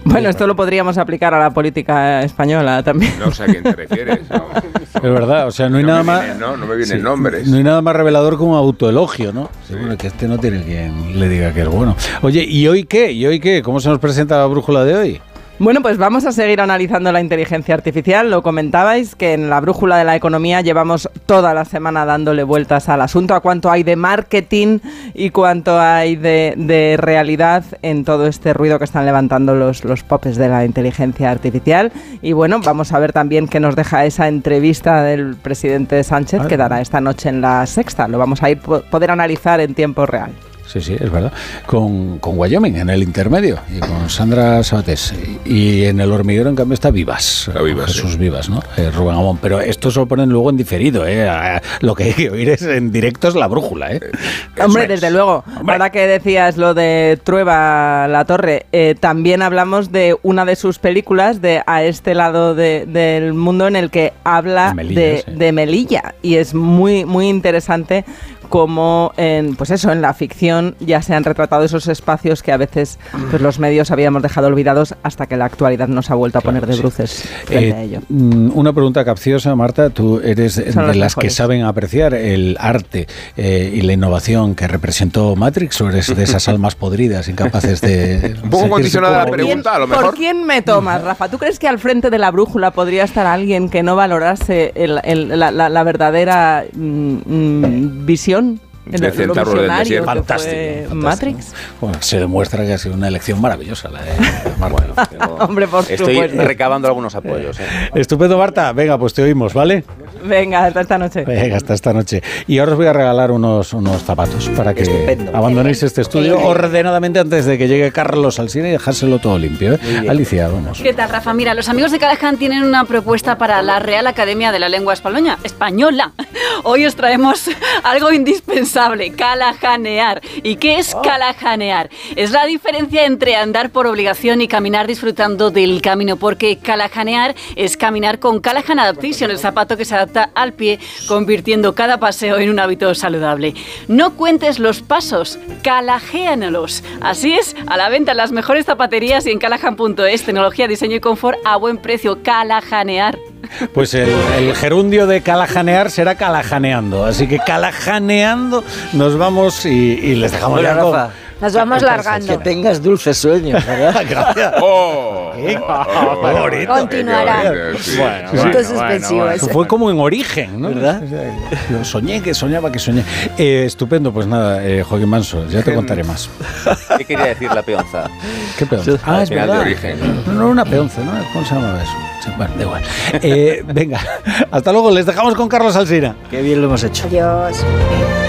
Bueno, esto lo podríamos aplicar a la política española también. No sé a quién te refieres. No. Es verdad, o sea, no hay nada más... No me vienen nombres. No hay nada más revelador como autoelogio, ¿no? Seguro que este no tiene quien le diga que es bueno. Oye, ¿y hoy qué? ¿Cómo se nos presenta la brújula de hoy? Bueno, pues vamos a seguir analizando la inteligencia artificial. Lo comentabais que en la brújula de la economía llevamos toda la semana dándole vueltas al asunto, a cuánto hay de marketing y cuánto hay de realidad en todo este ruido que están levantando los popes de la inteligencia artificial. Y bueno, vamos a ver también qué nos deja esa entrevista del presidente Sánchez que dará esta noche en La Sexta. Lo vamos a poder analizar en tiempo real. Sí, es verdad. Con Wyoming en el intermedio y con Sandra Sabatés. Y en El Hormiguero, en cambio, está Vivas. Jesús Vivas, ¿no? Rubén Amón. Pero esto se lo ponen luego en diferido, ¿eh? Lo que hay que oír es en directo es la brújula, ¿eh? Hombre, desde luego. Ahora que decías lo de Trueba La Torre, también hablamos de una de sus películas, de A este lado del mundo, en el que habla de Melilla. Y es muy, muy interesante cómo en la ficción ya se han retratado esos espacios que a veces pues los medios habíamos dejado olvidados hasta que la actualidad nos ha vuelto a poner de bruces frente a ello. Una pregunta capciosa, Marta. Tú eres de las que saben apreciar el arte y la innovación que representó Matrix, o eres de esas almas podridas incapaces de... Un poco condicionada la pregunta, a lo mejor. ¿Por quién me tomas, Rafa? ¿Tú crees que al frente de la brújula podría estar alguien que no valorase la verdadera visión? De Centauro del Desierto. Fantástico. Matrix. Bueno, se demuestra que ha sido una elección maravillosa la de Marta. Hombre, por Estoy supuesto. recabando algunos apoyos. Estupendo, Marta. Venga, pues te oímos, ¿vale? Venga, hasta esta noche. Venga, hasta esta noche. Y ahora os voy a regalar unos zapatos para que abandonéis este estudio ordenadamente antes de que llegue Carlos al cine y dejárselo todo limpio, ¿eh? Alicia, vamos. ¿Qué tal, Rafa? Mira, los amigos de Callahan tienen una propuesta para la Real Academia de la Lengua Española. Hoy os traemos algo indispensable, callahanear. ¿Y qué es callahanear? Es la diferencia entre andar por obligación y caminar disfrutando del camino, porque callahanear es caminar con Callahan Adaptation, el zapato que se adapta al pie, convirtiendo cada paseo en un hábito saludable. No cuentes los pasos, callajéanos. Así es, a la venta en las mejores zapaterías y en callahan.es, tecnología, diseño y confort a buen precio. Callahanear. Pues el gerundio de callahanear será callahaneando, así que callahaneando nos vamos y les dejamos ya con... Nos vamos largando. Que tengas dulces sueños, ¿verdad? Gracias. Continuará. Puntos suspensivos. Fue como en Origen, ¿no? ¿Verdad? Yo soñé que soñaba que soñé. Estupendo, pues nada, Joaquín Manso, ya te contaré más. ¿Qué quería decir la peonza? ¿Qué peonza? Al Es final verdad. de Origen. No, una peonza, ¿no? ¿Cómo se llamaba eso? Sí, bueno, da igual. Venga, hasta luego, les dejamos con Carlos Alsina. Qué bien lo hemos hecho. Adiós.